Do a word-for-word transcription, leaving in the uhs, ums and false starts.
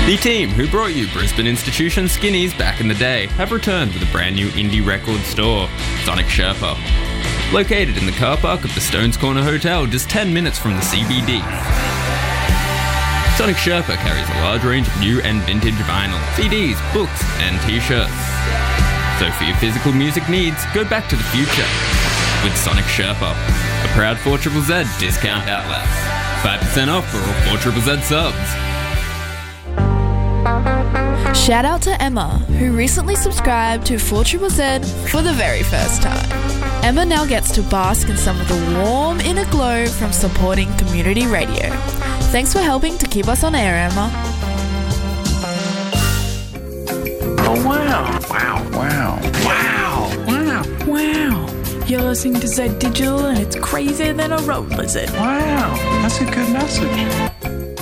The team who brought you Brisbane Institution Skinnies back in the day have returned with a brand new indie record store, Sonic Sherpa. Located in the car park of the Stones Corner Hotel, just ten minutes from the C B D. Sonic Sherpa carries a large range of new and vintage vinyl, C Ds, books and t-shirts. So for your physical music needs, go back to the future with Sonic Sherpa, a proud four Z Z Z discount outlet. five percent off for all four Z Z Z subs. Shout out to Emma, who recently subscribed to four Z Z Z for the very first time. Emma now gets to bask in some of the warm inner glow from supporting community radio. Thanks for helping to keep us on air, Emma. Oh, wow. Wow. Wow. Wow. Wow. Wow. You're listening to Z Digital and it's crazier than a road lizard. Wow. That's a good message.